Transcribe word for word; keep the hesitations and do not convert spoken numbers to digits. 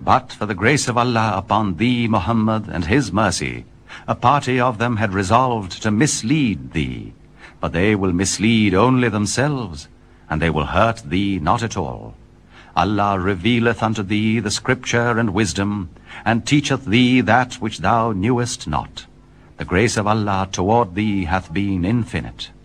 But for the grace of Allah upon thee, Muhammad, and his mercy, a party of them had resolved to mislead thee, but they will mislead only themselves, and they will hurt thee not at all. Allah revealeth unto thee the scripture and wisdom, and teacheth thee that which thou knewest not. The grace of Allah toward thee hath been infinite.